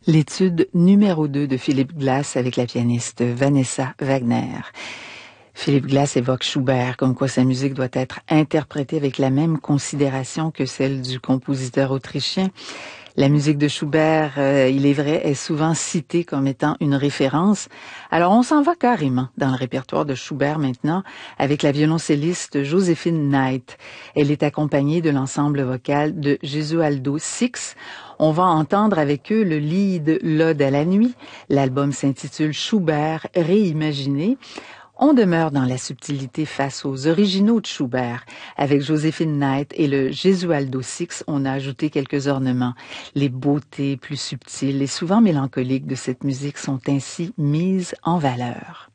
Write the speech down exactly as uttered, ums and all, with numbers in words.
L'étude numéro deux de Philippe Glass avec la pianiste Vanessa Wagner. Philippe Glass évoque Schubert, comme quoi sa musique doit être interprétée avec la même considération que celle du compositeur autrichien. La musique de Schubert, euh, il est vrai, est souvent citée comme étant une référence. Alors on s'en va carrément dans le répertoire de Schubert maintenant avec la violoncelliste Joséphine Knight. Elle est accompagnée de l'ensemble vocal de Gesualdo Six. On va entendre avec eux le lead L'Ode à la nuit. L'album s'intitule Schubert réimaginé. On demeure dans la subtilité face aux originaux de Schubert. Avec Joséphine Knight et le Gesualdo Six, on a ajouté quelques ornements. Les beautés plus subtiles et souvent mélancoliques de cette musique sont ainsi mises en valeur.